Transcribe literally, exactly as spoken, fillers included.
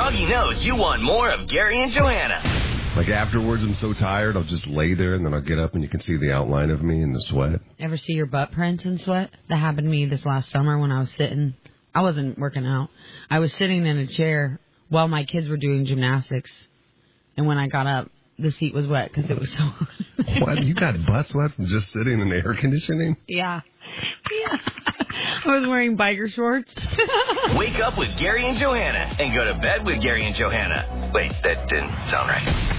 Froggy knows you want more of Gary and Johanna. Like afterwards, I'm so tired, I'll just lay there, and then I'll get up, and you can see the outline of me in the sweat. Ever see your butt prints in sweat? That happened to me this last summer when I was sitting. I wasn't working out. I was sitting in a chair while my kids were doing gymnastics. And when I got up, the seat was wet because it was so hot. What? You got butt sweat from just sitting in air conditioning? Yeah. Yeah. I was wearing biker shorts. Wake up with Gary and Johanna and go to bed with Gary and Johanna. Wait, that didn't sound right.